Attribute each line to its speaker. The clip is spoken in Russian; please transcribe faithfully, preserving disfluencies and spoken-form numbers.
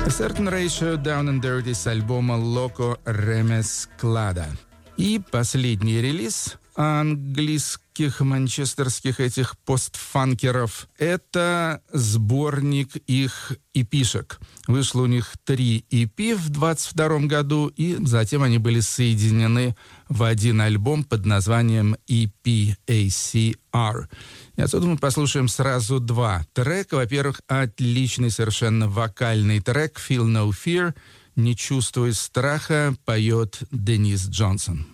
Speaker 1: A Certain Ratio, Down and Dirty с альбома Loco Remezclada. И последний релиз английских, манчестерских этих постфанкеров — это сборник их эпишек. Вышло у них три и пи в двадцать втором году, и затем они были соединены в один альбом под названием и пи эй си ар. И отсюда мы послушаем сразу два трека. Во-первых, отличный совершенно вокальный трек «Feel No Fear», «Не чувствуй страха», поет Денис Джонсон.